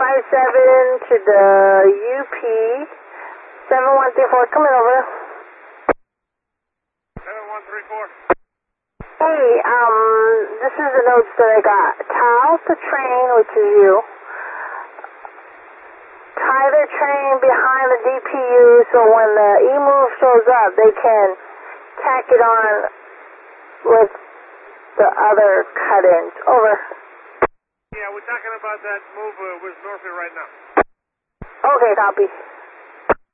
57 to the UP 7134, coming over. 7134. Hey, this is the notes that I got. Tile the train, which is you. Tie the train behind the DPU so when the E-move shows up, they can tack it on with the other cut-ins. Over. Yeah, we're talking about that move with Northfield right now. Okay, copy.